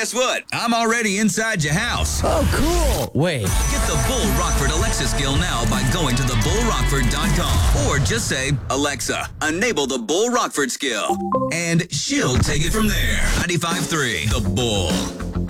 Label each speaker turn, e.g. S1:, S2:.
S1: guess what? I'm already inside your house.
S2: Oh, cool. Wait.
S1: Get the Bull Rockford Alexa skill now by going to thebullrockford.com or just say, Alexa, enable the Bull Rockford skill. And she'll take it from there. 95.3, The Bull.